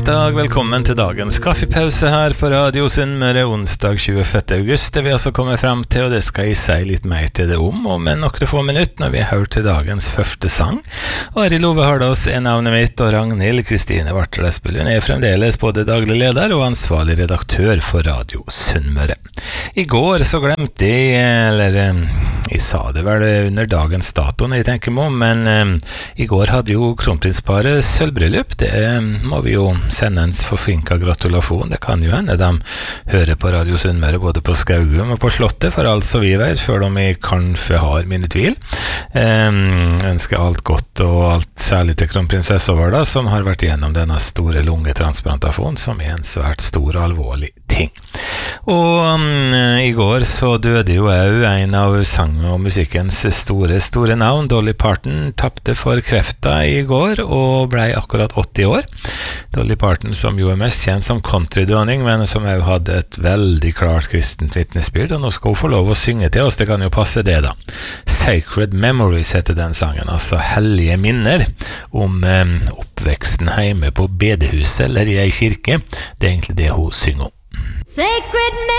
onsdag, velkommen til dagens kaffepause her på Radio Sunnmøre, onsdag 25. august. Det vi altså kommer frem til, og det skal jeg si litt mer til det om en noen få minutter når vi har hørt til dagens første sang. Ari Love Hardås er navnet mitt, og Ragnhild Kristine Vartledsbøl er fremdeles både daglig leder og ansvarlig redaktør for Radio Sunnmøre. I går så glemte jeg sa det vel under dagens dato når jeg tenker meg om, men i går hadde jo kronprinsparet sølvbryllup. Det må vi jo sende en forfinka gratulasjon. Det kan jo hende de hører på Radio Sunnmøre både på Skaugum og på Slottet, for alt så vi vet, selv om jeg kanskje har mine tvil. Ønsker alt godt og alt særlig til kronprinsesse Varda, som har vært gjennom denne store lungetransplantasjonen, som er en svært stor og alvorlig ting. Og i går så døde jo en av sang- og musikkens store navn. Dolly Parton tappte for krefta i går og ble akkurat 80 år. Dolly Parton, som jo er mest kjent som countrydronning, men som jo hadde et veldig klart kristent vitnesbyrd, og nå skal hun få lov å synge til oss. Det kan jo passe det da. Sacred Memories heter den sangen, altså hellige minner om oppveksten hjemme på bedehuset eller i ei kirke. Det er egentlig det hun synger om. Sacred